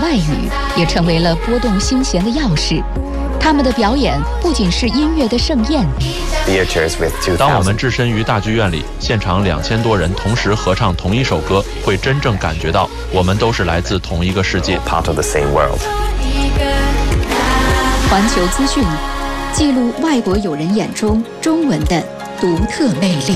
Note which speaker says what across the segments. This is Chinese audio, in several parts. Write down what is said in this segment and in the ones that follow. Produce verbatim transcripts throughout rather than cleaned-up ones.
Speaker 1: 外语也成为了拨动心弦的钥匙。他们的表演不仅是音乐的盛宴。
Speaker 2: 当我们置身于大剧院里，现场两千多人同时合唱同一首歌，会真正感觉到我们都是来自同一个世界。
Speaker 3: Part of the same world.
Speaker 1: 环球资讯记录外国友人眼中中文的独特魅力。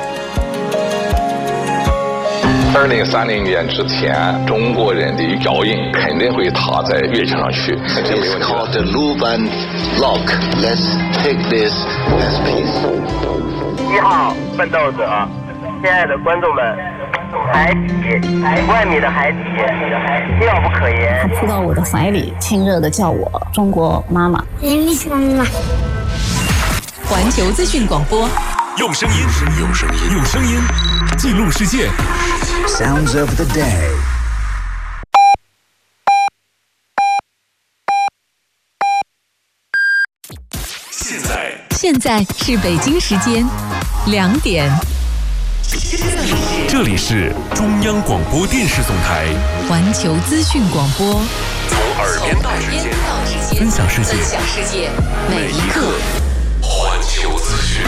Speaker 4: 二零三零年之前，中国人的脚印肯定会踏在乐器上去。
Speaker 5: It's called the Luban Lock. Let's take this as peace.
Speaker 6: 一号奋斗者，亲爱的观众们，海底万米的海底，妙不可言。
Speaker 7: 他扑到我的怀里，亲热地叫我中国妈妈。
Speaker 8: 妈妈。
Speaker 1: 环球资讯广播，
Speaker 9: 用声音，用声音，用声音记录世界。
Speaker 5: Sounds of the day.
Speaker 9: 现在，
Speaker 1: 现在是北京时间两点。
Speaker 9: 这里是中央广播电视总台
Speaker 1: 环球资讯广播，
Speaker 9: 从耳边到指尖，分享世界，
Speaker 1: 分享世界，每一刻。
Speaker 9: 环球资讯，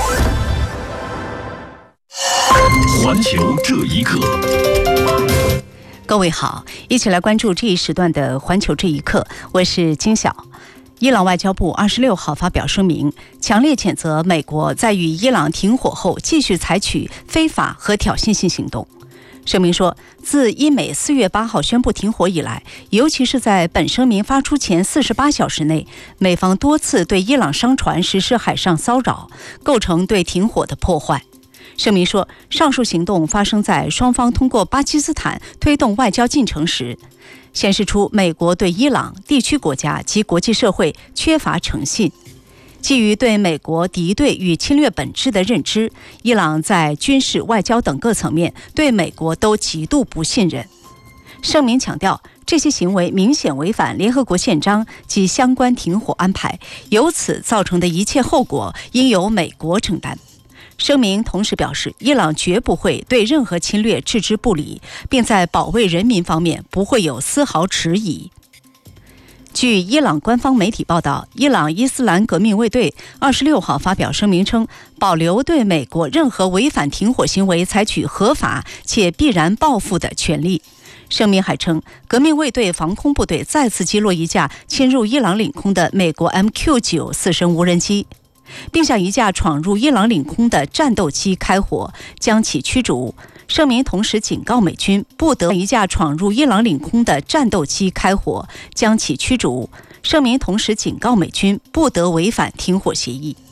Speaker 9: 环球这一刻。
Speaker 7: 各位好，一起来关注这一时段的环球这一刻，我是金晓。伊朗外交部二十六号发表声明，强烈谴责美国在与伊朗停火后继续采取非法和挑衅性行动。声明说，自伊美四月八号宣布停火以来，尤其是在本声明发出前四十八小时内，美方多次对伊朗商船实施海上骚扰，构成对停火的破坏。声明说，上述行动发生在双方通过巴基斯坦推动外交进程时，显示出美国对伊朗、地区国家及国际社会缺乏诚信。基于对美国敌对与侵略本质的认知，伊朗在军事、外交等各层面对美国都极度不信任。声明强调，这些行为明显违反联合国宪章及相关停火安排，由此造成的一切后果应由美国承担。声明同时表示，伊朗绝不会对任何侵略置之不理，并在保卫人民方面不会有丝毫迟疑。据伊朗官方媒体报道，伊朗伊斯兰革命卫队二十六号发表声明称，保留对美国任何违反停火行为采取合法且必然报复的权利。声明还称，革命卫队防空部队再次击落一架侵入伊朗领空的美国 M Q 九 四声无人机，并向一架闯入伊朗领空的战斗机开火，将其驱逐。声明同时警告美军不得一架闯入伊朗领空的战斗机开火，将其驱逐。声明同时警告美军不得违反停火协议。